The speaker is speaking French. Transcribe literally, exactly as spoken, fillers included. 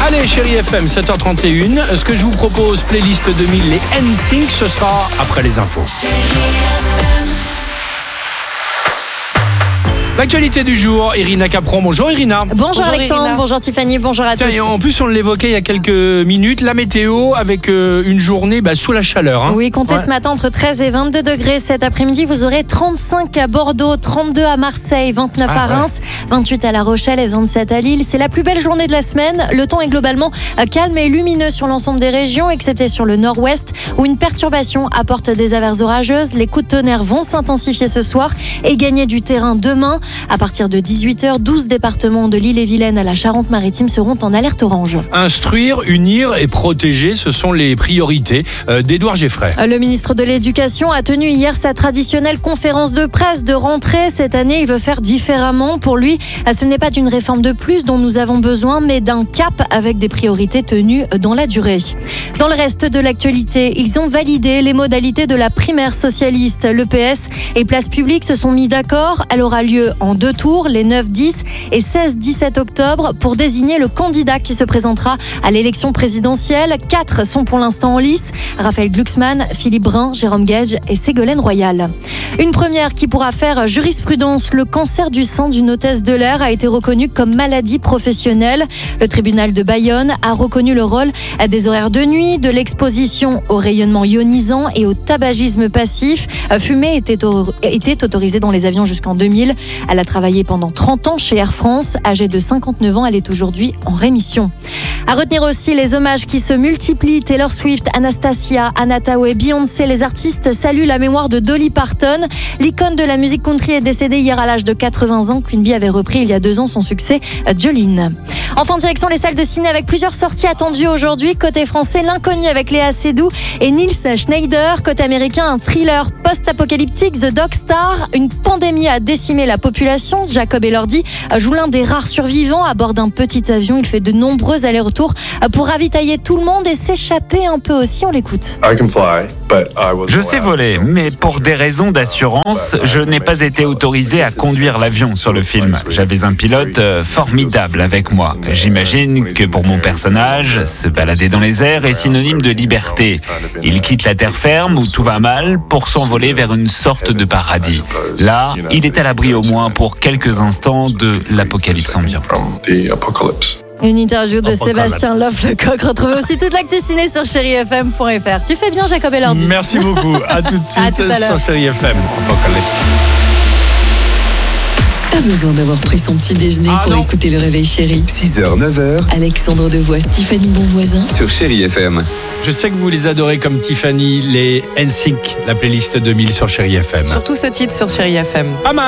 Allez, Chérie F M, sept heures trente et une. Ce que je vous propose, playlist deux mille, les N Sync, ce sera après les infos. L'actualité du jour, Irina Capron. Bonjour Irina. Bonjour, bonjour Alexandre, Irina. Bonjour Tiffany, bonjour à Tiens, tous. En plus, on l'évoquait il y a quelques minutes, la météo avec euh, une journée bah, sous la chaleur. Hein. Oui, comptez Ouais. ce matin entre treize et vingt-deux degrés. Cet après-midi, vous aurez trente-cinq à Bordeaux, trente-deux à Marseille, vingt-neuf Ah, à Reims, ouais. vingt-huit à La Rochelle et vingt-sept à Lille. C'est la plus belle journée de la semaine. Le temps est globalement calme et lumineux sur l'ensemble des régions, excepté sur le nord-ouest, où une perturbation apporte des averses orageuses. Les coups de tonnerre vont s'intensifier ce soir et gagner du terrain demain. À partir de dix-huit heures, douze départements de l'île-et-Vilaine à la Charente-Maritime seront en alerte orange. Instruire, unir et protéger, ce sont les priorités euh, d'Édouard Geffray. Le ministre de l'Éducation a tenu hier sa traditionnelle conférence de presse de rentrée. Cette année, il veut faire différemment. Pour lui, ce n'est pas d'une réforme de plus dont nous avons besoin, mais d'un cap avec des priorités tenues dans la durée. Dans le reste de l'actualité, ils ont validé les modalités de la primaire socialiste. Le P S et Place Publique se sont mis d'accord. Elle aura lieu en deux tours, les neuf, dix et seize dix-sept octobre, pour désigner le candidat qui se présentera à l'élection présidentielle. Quatre sont pour l'instant en lice: Raphaël Glucksmann, Philippe Brun, Jérôme Gage et Ségolène Royal. Une première qui pourra faire jurisprudence. Le cancer du sein d'une hôtesse de l'air a été reconnu comme maladie professionnelle. Le tribunal de Bayonne a reconnu le rôle des horaires de nuit, de l'exposition au rayonnement ionisant et au tabagisme passif. Fumer était, au- était autorisé dans les avions jusqu'en deux mille. Elle a travaillé pendant trente ans chez Air France. Âgée de cinquante-neuf ans, elle est aujourd'hui en rémission. À retenir aussi les hommages qui se multiplient. Taylor Swift, Anastasia, Anna Thaoué, Beyoncé, les artistes saluent la mémoire de Dolly Parton. L'icône de la musique country est décédée hier à l'âge de quatre-vingts ans. Queen Bee avait repris il y a deux ans son succès Jolene. Enfin, direction les salles de ciné avec plusieurs sorties attendues aujourd'hui. Côté français, L'Inconnu avec Léa Seydoux et Niels Schneider. Côté américain, un thriller post-apocalyptique, The Dog Star. Une pandémie a décimé la population. Jacob Elordi joue l'un des rares survivants à bord d'un petit avion. Il fait de nombreux allers-retours pour ravitailler tout le monde et s'échapper un peu aussi. On l'écoute. Je sais voler, mais pour des raisons d'assurance, je n'ai pas été autorisé à conduire l'avion sur le film. J'avais un pilote euh, formidable avec moi. J'imagine que pour mon personnage, se balader dans les airs est synonyme de liberté. Il quitte la terre ferme où tout va mal pour s'envoler vers une sorte de paradis. Là, il est à l'abri au moins pour quelques instants de l'apocalypse ambiante. Une interview de Oh, Sébastien Loff-Lecoq. Retrouvez aussi toute l'actu ciné sur chéri f m point f r. Tu fais bien, Jacob Elordi. Merci beaucoup. À tout de À suite tout à l'heure. sur Chérie F M. Pas besoin d'avoir pris son petit déjeuner Ah pour non. écouter le réveil chéri. six heures, neuf heures Alexandre Devois, Stéphanie Bonvoisin. sur Chérie F M. Je sais que vous les adorez comme Tiffany, les N Sync, la playlist deux mille sur Chérie F M. Surtout ce titre sur Chérie F M. Pas mal.